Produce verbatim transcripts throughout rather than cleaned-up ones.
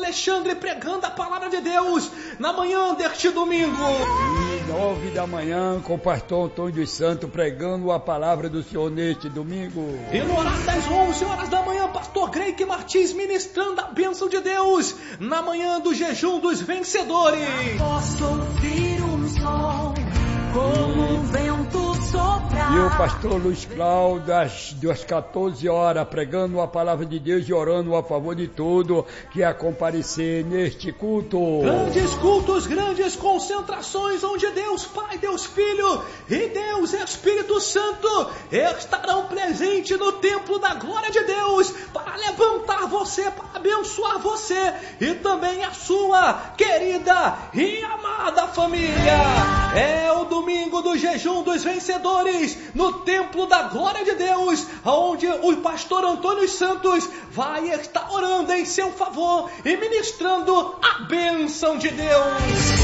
Alexandre pregando a palavra de Deus na manhã deste domingo. E nove da manhã com o pastor Antônio dos Santos pregando a palavra do Senhor neste domingo. E no horário das onze horas da manhã, pastor Greike Martins ministrando a bênção de Deus na manhã do jejum dos vencedores. Posso ouvir um som como um vento soprar. E o pastor Luiz Cláudio, às, às quatorze horas, pregando a palavra de Deus e orando a favor de tudo que é comparecer neste culto. Grandes cultos, grandes concentrações, onde Deus Pai, Deus Filho e Deus Espírito Santo estarão presentes no templo da glória de Deus para levantar você, para abençoar você e também a sua querida e amada família. É o domingo do jejum dos vencedores no templo da glória de Deus, onde o pastor Antônio Santos vai estar orando em seu favor e ministrando a bênção de Deus.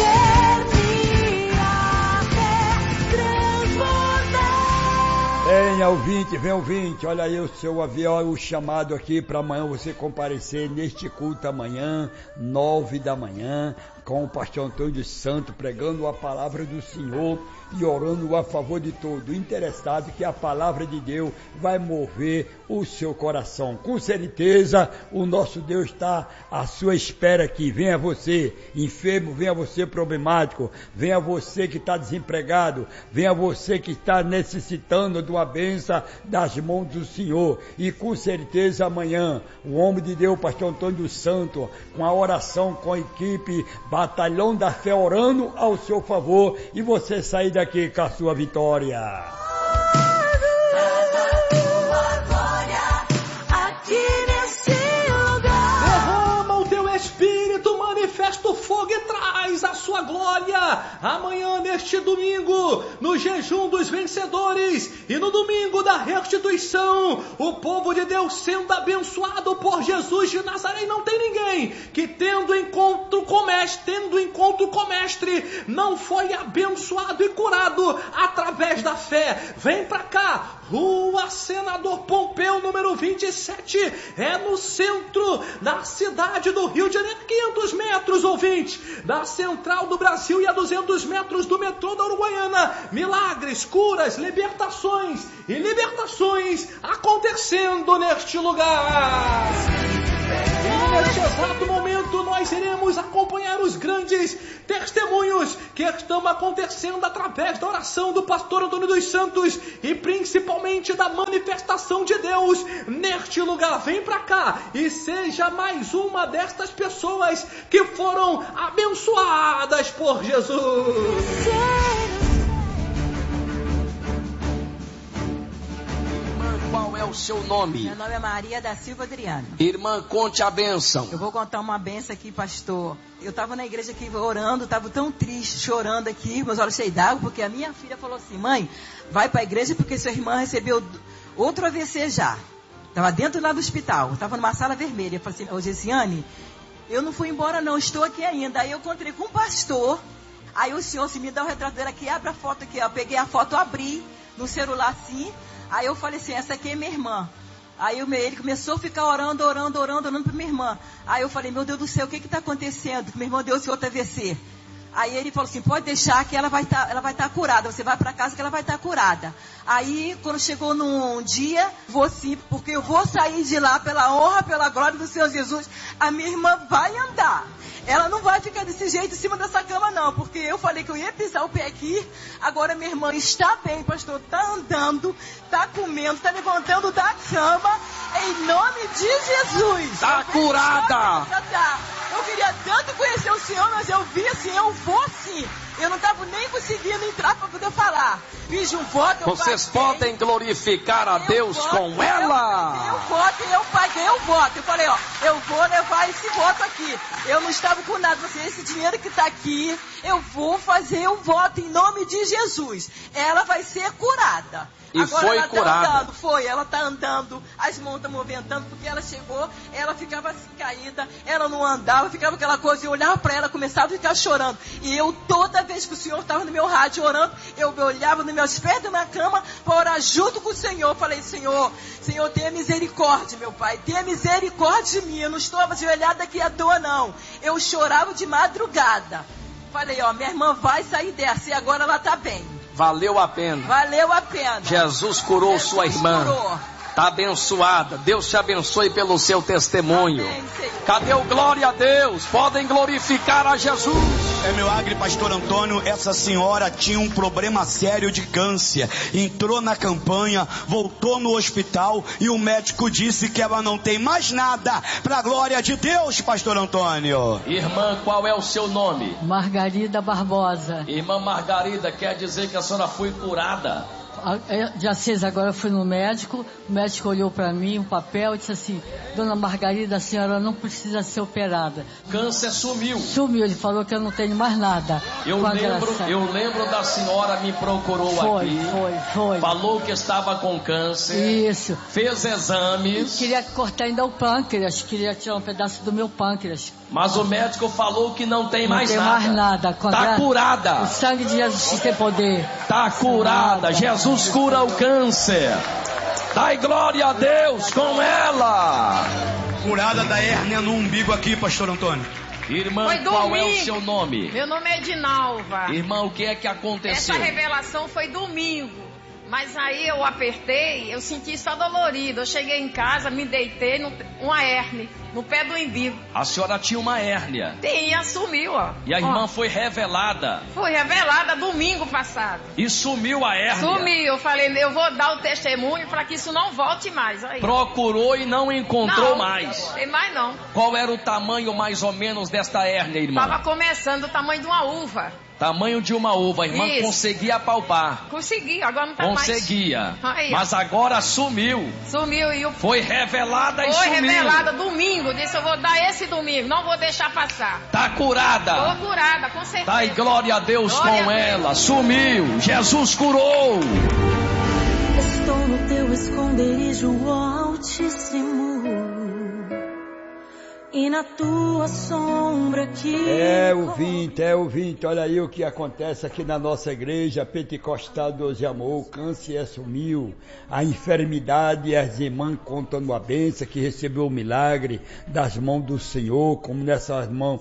Venha ouvinte, vem ouvinte, olha aí o seu avião, o chamado aqui para amanhã você comparecer neste culto amanhã, nove da manhã, com o pastor Antônio dos Santos pregando a palavra do Senhor e orando a favor de todo interessado que a palavra de Deus vai mover o seu coração. Com certeza o nosso Deus está à sua espera aqui. Venha você enfermo, venha você problemático, venha você que está desempregado, venha você que está necessitando de uma bênção das mãos do Senhor. E com certeza amanhã o homem de Deus, o pastor Antônio dos Santos, com a oração, com a equipe Batalhão da Fé orando ao seu favor e você sair daqui com a sua vitória. Derrama o teu espírito, manifesta o fogo e traz a sua glória. Amanhã, neste domingo, no jejum dos vencedores e no domingo da restituição, o povo de Deus sendo abençoado por Jesus de Nazaré. E não tem ninguém que tendo encontro com mestre, tendo encontro com mestre, não foi abençoado e curado através da fé. Vem pra cá, Rua Senador Pompeu, número vinte e sete, é no centro da cidade do Rio de Janeiro, quinhentos metros, ouvinte, da Central do Brasil e a duzentos metros do metrô da Uruguaiana. Milagres, curas, libertações e libertações acontecendo neste lugar. E neste exato momento nós iremos acompanhar os grandes testemunhos que estão acontecendo através da oração do pastor Antônio dos Santos e principalmente da manifestação de Deus neste lugar. Vem pra cá e seja mais uma destas pessoas que foram abençoadas por Jesus. Qual é o seu nome? Meu nome é Maria da Silva Adriano. Irmã, conte a bênção. Eu vou contar uma bênção aqui, pastor. Eu estava na igreja aqui orando, estava tão triste, chorando aqui, meus olhos cheios d'água, porque a minha filha falou assim: mãe, vai para a igreja porque sua irmã recebeu outro A V C já. Estava dentro lá do hospital, estava numa sala vermelha. Eu falei assim: ô Gesiane, eu não fui embora não, estou aqui ainda. Aí eu encontrei com um pastor, aí o senhor se me dá o retrato dela aqui, abre a foto aqui, ó. Eu peguei a foto, abri no celular assim. Aí eu falei assim: essa aqui é minha irmã. Aí ele começou a ficar orando, orando, orando, orando para minha irmã. Aí eu falei: meu Deus do céu, o que está acontecendo? Que minha irmã deu esse outro A V C. Aí ele falou assim: pode deixar que ela vai estar, ela vai estar curada. Você vai para casa que ela vai estar curada. Aí quando chegou num dia, vou sim, porque eu vou sair de lá pela honra, pela glória do Senhor Jesus. A minha irmã vai andar. Ela não vai ficar desse jeito em cima dessa cama não, porque eu falei que eu ia pisar o pé aqui. Agora minha irmã está bem, pastor, está andando, está comendo, está levantando da cama, em nome de Jesus. Está curada. Eu queria tanto conhecer o Senhor, mas eu vi assim, eu vou sim. Eu não estava nem conseguindo entrar para poder falar. Fiz um voto, eu Vocês paguei. podem glorificar a Eu Deus voto, com eu, ela. Eu voto e eu paguei o voto. Eu falei, ó, eu vou levar esse voto aqui. Eu não estava com nada. Você, esse dinheiro que está aqui, eu vou fazer o voto em nome de Jesus. Ela vai ser curada. E Agora foi ela curada. Tá andando, foi, ela está andando, as mãos estão movimentando, porque ela chegou, ela ficava assim caída, ela não andava, ficava aquela coisa, eu olhava para ela, começava a ficar chorando. E eu, toda vez que o Senhor estava no meu rádio orando, eu olhava no meus pés de uma cama para orar junto com o Senhor. Eu falei, Senhor, Senhor, tenha misericórdia, meu Pai. Tenha misericórdia de mim. Eu não estou ajoelhada aqui à toa, não. Eu chorava de madrugada. Falei, ó, minha irmã vai sair dessa e agora ela está bem. Valeu a pena. Valeu a pena. Jesus curou Jesus sua irmã. Curou. Está abençoada. Deus te abençoe pelo seu testemunho. Amém, Senhor. Cadê o glória a Deus? Podem glorificar a Jesus. É milagre, pastor Antônio. Essa senhora tinha um problema sério de câncer. Entrou na campanha, voltou no hospital e o médico disse que ela não tem mais nada. Para a glória de Deus, pastor Antônio. Irmã, qual é o seu nome? Margarida Barbosa. Irmã Margarida, quer dizer que a senhora foi curada? Dia seis agora eu fui no médico, o médico olhou para mim, um papel, e disse assim, dona Margarida, a senhora não precisa ser operada. Câncer sumiu. Sumiu, ele falou que eu não tenho mais nada. Eu lembro, eu lembro da senhora me procurou foi, aqui. Foi, foi, Falou que estava com câncer. Isso. Fez exames. Queria cortar ainda o pâncreas, queria tirar um pedaço do meu pâncreas. Mas o médico falou que não tem não mais tem nada. mais nada. Está curada. O sangue de Jesus tem poder. Está curada. Jesus cura o câncer. Dai glória a Deus com ela. Curada da hérnia no umbigo aqui, pastor Antônio. Irmã, qual é o seu nome? Meu nome é Edinalva. Irmã, o que é que aconteceu? Essa revelação foi domingo. Mas aí eu apertei, eu senti só dolorido. Eu cheguei em casa, me deitei no, uma hérnia no pé do umbigo. A senhora tinha uma hérnia. Tinha, sumiu, ó. E a irmã ó. foi revelada. Foi revelada domingo passado. E sumiu a hérnia. Sumiu. Eu falei, eu vou dar o testemunho para que isso não volte mais. Aí. Procurou e não encontrou não, mais. Tem mais não. Qual era o tamanho mais ou menos desta hérnia, irmã? Tava começando o tamanho de uma uva. Tamanho de uma uva, a irmã Isso. conseguia palpar. Consegui, agora não tá conseguia. mais. Conseguia. Mas agora sumiu. Sumiu e o... Foi revelada Foi e sumiu. Foi revelada domingo, disse eu vou dar esse domingo, não vou deixar passar. Tá curada. Tô curada, com certeza. Dai glória a Deus glória com a Deus. ela. Sumiu. Jesus curou. Estou no teu esconderijo, ó Altíssimo. E na tua sombra que... É, ouvinte, é, ouvinte, olha aí o que acontece aqui na nossa igreja Pentecostal Deus de Amor. O câncer sumiu, a enfermidade, as irmãs contando a bênção que recebeu o milagre das mãos do Senhor, como nessas mãos,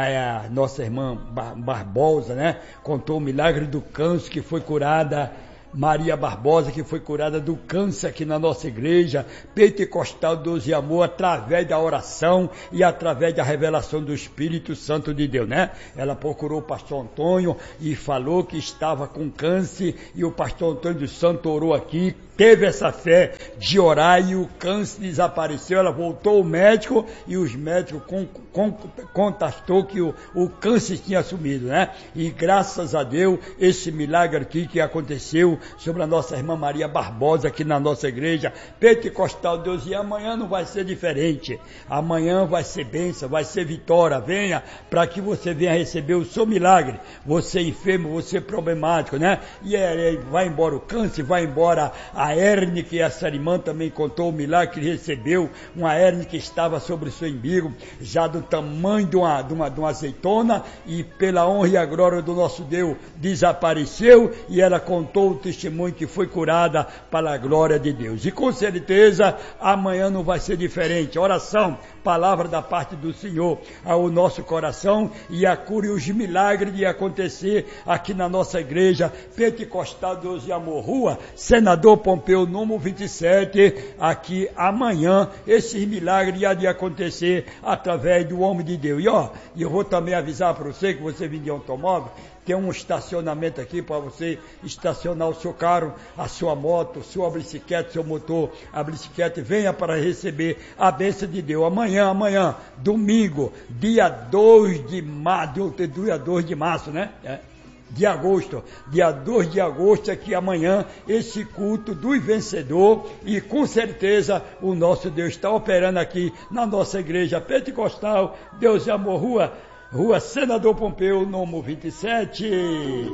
a nossa irmã Barbosa, né? Contou o milagre do câncer que foi curada. Maria Barbosa, que foi curada do câncer aqui na nossa igreja Pentecostal Deus de Amor, através da oração e através da revelação do Espírito Santo de Deus, né? Ela procurou o pastor Antônio e falou que estava com câncer, e o pastor Antônio dos Santos orou aqui, teve essa fé de orar e o câncer desapareceu. Ela voltou ao médico e os médicos con, con, constatou que o, o câncer tinha sumido, né? E graças a Deus, esse milagre aqui que aconteceu sobre a nossa irmã Maria Barbosa aqui na nossa igreja Pentecostal Deus, e amanhã não vai ser diferente. Amanhã vai ser bênção, vai ser vitória. Venha para que você venha receber o seu milagre. Você enfermo, você problemático, né? E é, vai embora o câncer, vai embora a hérnia, que essa irmã também contou o milagre que recebeu, uma hérnia que estava sobre o seu umbigo, já do tamanho de uma, de uma, de uma azeitona, e pela honra e a glória do nosso Deus desapareceu, e ela contou o testemunho que foi curada para a glória de Deus. E com certeza amanhã não vai ser diferente. Oração, palavra da parte do Senhor ao nosso coração, e a cura e os milagres de acontecer aqui na nossa igreja Pentecostal Deus de Amor, Rua Senador Pompeu, número vinte e sete, aqui amanhã. Esses milagres há de acontecer através do homem de Deus. E ó, eu vou também avisar para você que você vem de automóvel, tem um estacionamento aqui para você estacionar o seu carro, a sua moto, sua bicicleta, seu motor, a bicicleta. Venha para receber a bênção de Deus. Amanhã, amanhã, domingo, dia dois de março, dia dois de março, né? É. De agosto, dia dois de agosto, aqui amanhã, esse culto do vencedor, e com certeza o nosso Deus está operando aqui na nossa igreja Pentecostal Deus de Amor, Rua, Rua Senador Pompeu, número vinte e sete.